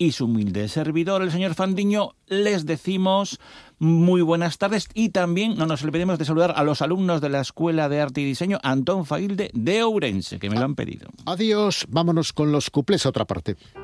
y su humilde servidor, el señor Fandiño, les decimos muy buenas tardes y también no nos olvidemos de saludar a los alumnos de la Escuela de Arte y Diseño Antón Failde de Ourense, que me lo han pedido. Adiós, vámonos con los cuplés a otra parte.